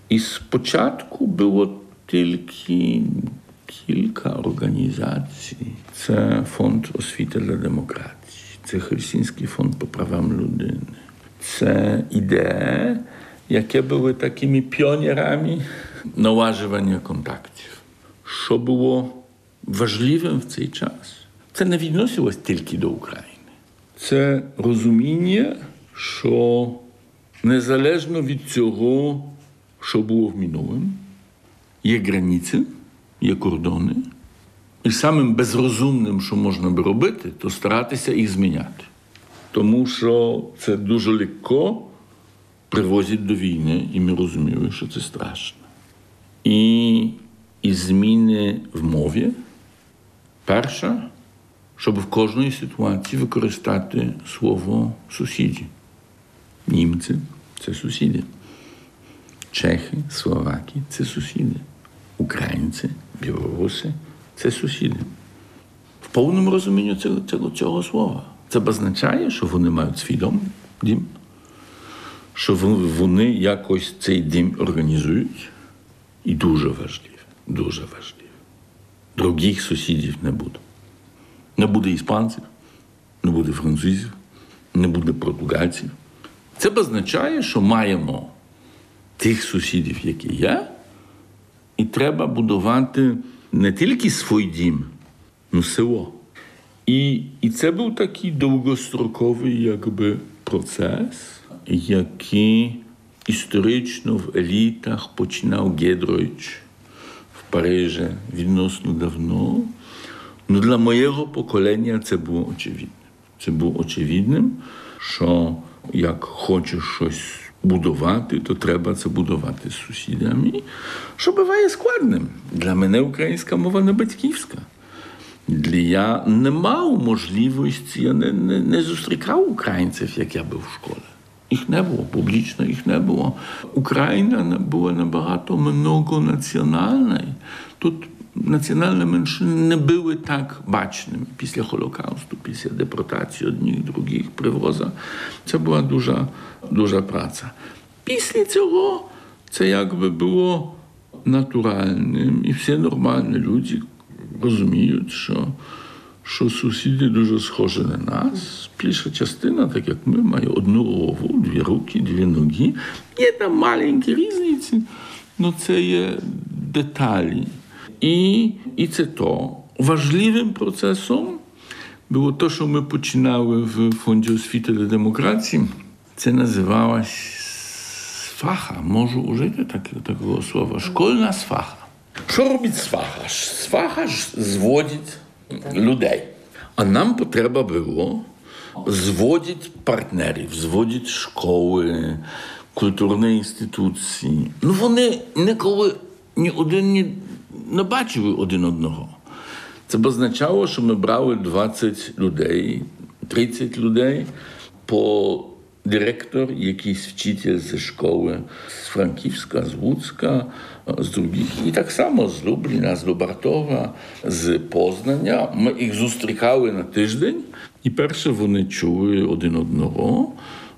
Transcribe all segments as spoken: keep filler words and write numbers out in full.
I spочатку było tylko kilka organizacji. Це Фонд освіти для демократії, це Хельсінський фонд по правам людини. Це ідея, які були такими піонерами налагоджування контактів. Що було важливим в цей час? Це не відносилось тільки до України. Це розуміння, що незалежно від цього, що було в минулому, є границі, є кордони. І самим безрозумним, що можна би робити, то старатися їх зміняти. Тому що це дуже легко привозить до війни, і ми розуміли, що це страшно. І, і зміни в мові. Перша, щоб в кожній ситуації використати слово «сусіді». Німці – це сусіди. Чехи, словаки – це сусіди. Українці, білоруси – це сусіди. В повному розумінні цього, цього, цього слова. Це означає, що вони мають свій дом, дім, що вони якось цей дім організують. І дуже важливо, дуже важливо. Других сусідів не буде. Не буде іспанців, не буде французів, не буде португальців. Це означає, що маємо тих сусідів, які є, і треба будувати не тільки свій дім, але село. І, і це був такий довгостроковий якби, процес, який історично в елітах починав Гедройч в Парижі відносно давно. Ну, для моєго покоління це було очевидним. Це було очевидним, що як хочеш щось будувати, то треба це будувати з сусідами, що буває складним. Для мене українська мова не батьківська. Я не мав можливості, я не, не, не зустрікав українців, як я був в школі. Їх не було, публічно їх не було. Україна була набагато многонаціональна. Тут національні меншини не були так бачними після Холокаусту, після депортації одних, других, привоза. Це була дуже, дуже праця. Після цього це якби було натуральним. І всі нормальні люди розуміють, що, що сусіди дуже схожі на нас. Більша частина, так як ми, має одну голову, дві руки, дві ноги. Є там маленькі різниці, але це є деталі. І, і це то. Важливим процесом було те, що ми починали в Фонді освіти для демократії. Це називалось сфаха. Можу вжити так, такого слова. Школьна сфаха. Що робить сфаха? Сфаха ж зводить людей. А нам потреба було зводити партнерів, зводити школи, культурні інституції. Ну, вони ніколи ні один ні не бачили один одного. Це б означало, що ми брали двадцять людей, тридцять людей, по директор, якийсь вчитель зі школи з Франківська, з Луцька, з других. І так само з Любліна, з Любартова, з Познання. Ми їх зустрікали на тиждень. І перше вони чули один одного,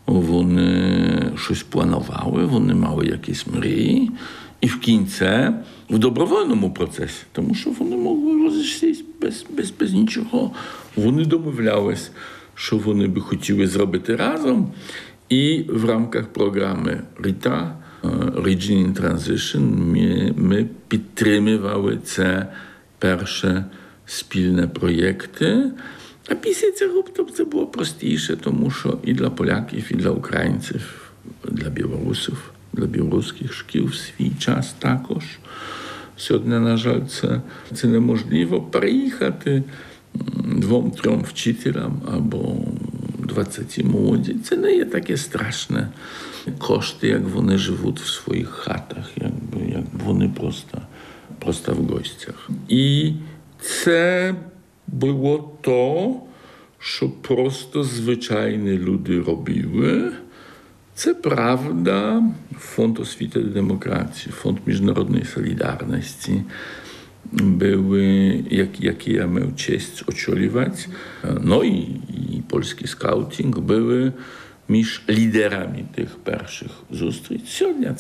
вони щось планували, вони мали якісь мрії. І в кінці, в добровольному процесі, тому що вони могли розійстись без, без, без нічого. Вони домовлялись, що вони би хотіли зробити разом. І в рамках програми РІТА, Region in Transition, ми, ми підтримували це перше спільне проєкти. А після цього це було простіше, тому що і для поляків, і для українців, для білорусів, для білоруських шкіл в свій час також. Сьогодні, на жаль, це, це неможливо переїхати двом-трьом вчителям або двадцяти молоді. Це не є таке страшне кошти, як вони живуть в своїх хатах, якби, як вони просто, просто в гостях. І це було то, що просто звичайні люди робили. Це правда, Фонд освіти і демократії, Фонд міжнародної солідарності були, як, які я мав честь очолювати, ну і, і польський скаутинг були між лідерами тих перших зустрічей. Сьогодні